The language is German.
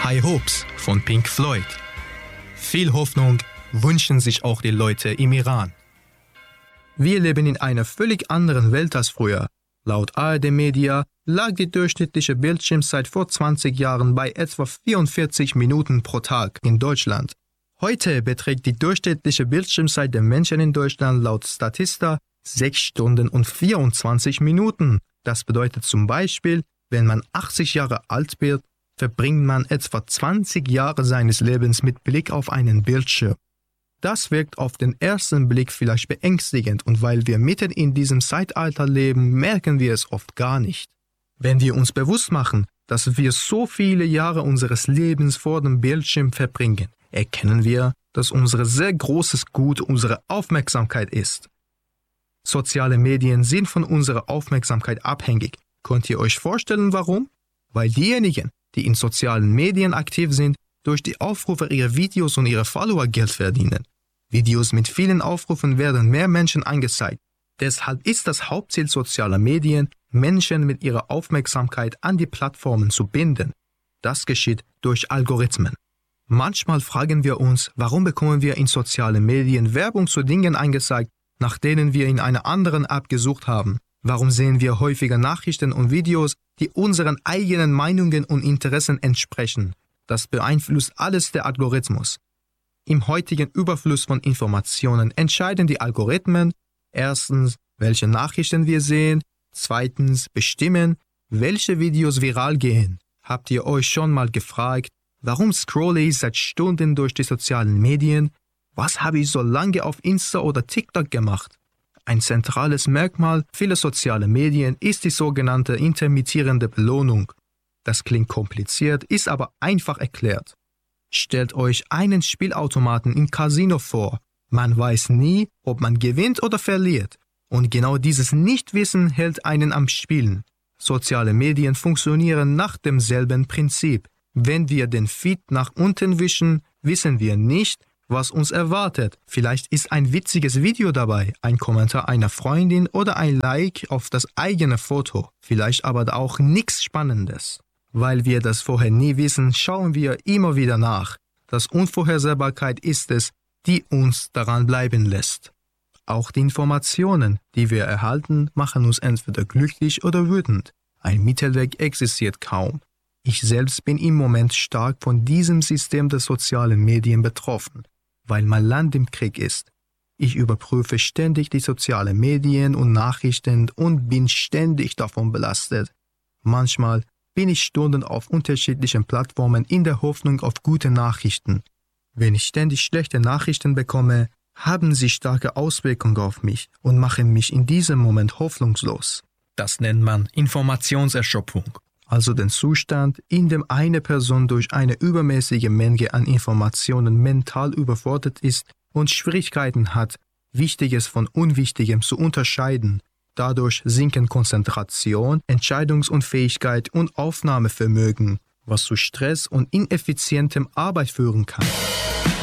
High Hopes von Pink Floyd. Viel Hoffnung wünschen sich auch die Leute im Iran. Wir leben in einer völlig anderen Welt als früher. Laut ARD Media lag die durchschnittliche Bildschirmzeit vor 20 Jahren bei etwa 44 Minuten pro Tag in Deutschland. Heute beträgt die durchschnittliche Bildschirmzeit der Menschen in Deutschland laut Statista 6 Stunden und 24 Minuten. Das bedeutet zum Beispiel, wenn man 80 Jahre alt wird, verbringt man etwa 20 Jahre seines Lebens mit Blick auf einen Bildschirm. Das wirkt auf den ersten Blick vielleicht beängstigend und weil wir mitten in diesem Zeitalter leben, merken wir es oft gar nicht. Wenn wir uns bewusst machen, dass wir so viele Jahre unseres Lebens vor dem Bildschirm verbringen, erkennen wir, dass unser sehr großes Gut unsere Aufmerksamkeit ist. Soziale Medien sind von unserer Aufmerksamkeit abhängig. Könnt ihr euch vorstellen, warum? Weil diejenigen, die in sozialen Medien aktiv sind, durch die Aufrufe ihrer Videos und ihrer Follower Geld verdienen. Videos mit vielen Aufrufen werden mehr Menschen angezeigt. Deshalb ist das Hauptziel sozialer Medien, Menschen mit ihrer Aufmerksamkeit an die Plattformen zu binden. Das geschieht durch Algorithmen. Manchmal fragen wir uns, warum bekommen wir in sozialen Medien Werbung zu Dingen angezeigt, nach denen wir in einer anderen App gesucht haben? Warum sehen wir häufiger Nachrichten und Videos, die unseren eigenen Meinungen und Interessen entsprechen? Das beeinflusst alles der Algorithmus. Im heutigen Überfluss von Informationen entscheiden die Algorithmen, erstens, welche Nachrichten wir sehen, zweitens, bestimmen, welche Videos viral gehen. Habt ihr euch schon mal gefragt, warum scrolle ich seit Stunden durch die sozialen Medien? Was habe ich so lange auf Insta oder TikTok gemacht? Ein zentrales Merkmal vieler sozialer Medien ist die sogenannte intermittierende Belohnung. Das klingt kompliziert, ist aber einfach erklärt. Stellt euch einen Spielautomaten im Casino vor. Man weiß nie, ob man gewinnt oder verliert. Und genau dieses Nichtwissen hält einen am Spielen. Soziale Medien funktionieren nach demselben Prinzip. Wenn wir den Feed nach unten wischen, wissen wir nicht, was uns erwartet. Vielleicht ist ein witziges Video dabei, ein Kommentar einer Freundin oder ein Like auf das eigene Foto. Vielleicht aber auch nichts Spannendes. Weil wir das vorher nie wissen, schauen wir immer wieder nach. Das Unvorhersehbarkeit ist es, die uns daran bleiben lässt. Auch die Informationen, die wir erhalten, machen uns entweder glücklich oder wütend. Ein Mittelweg existiert kaum. Ich selbst bin im Moment stark von diesem System der sozialen Medien betroffen, weil mein Land im Krieg ist. Ich überprüfe ständig die sozialen Medien und Nachrichten und bin ständig davon belastet. Manchmal bin ich Stunden auf unterschiedlichen Plattformen in der Hoffnung auf gute Nachrichten. Wenn ich ständig schlechte Nachrichten bekomme, haben sie starke Auswirkungen auf mich und machen mich in diesem Moment hoffnungslos. Das nennt man Informationserschöpfung. Also den Zustand, in dem eine Person durch eine übermäßige Menge an Informationen mental überfordert ist und Schwierigkeiten hat, Wichtiges von Unwichtigem zu unterscheiden. Dadurch sinken Konzentration, Entscheidungsunfähigkeit und Aufnahmevermögen, was zu Stress und ineffizientem Arbeit führen kann.